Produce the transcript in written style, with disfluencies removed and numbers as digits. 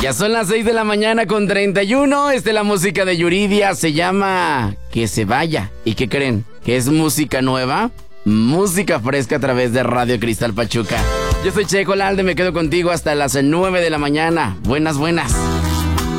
Ya son las 6 de la mañana con 31. Esta es la música de Yuridia. Se llama Que se vaya. ¿Y qué creen? ¿Que es música nueva? Música fresca a través de Radio Cristal Pachuca. Yo soy Checo Lalde, me quedo contigo hasta las 9 de la mañana. Buenas.